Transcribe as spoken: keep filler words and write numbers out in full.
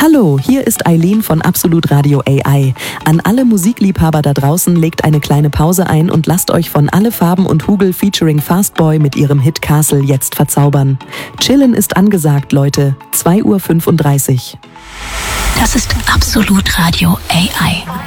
Hallo, hier ist Eileen von Absolut Radio A I. An alle Musikliebhaber da draußen legt eine kleine Pause ein und lasst euch von Alle Farben und Hugel featuring Fastboy mit ihrem Hit Castle jetzt verzaubern. Chillen ist angesagt, Leute. zwei Uhr fünfunddreißig. Das ist Absolut Radio A I.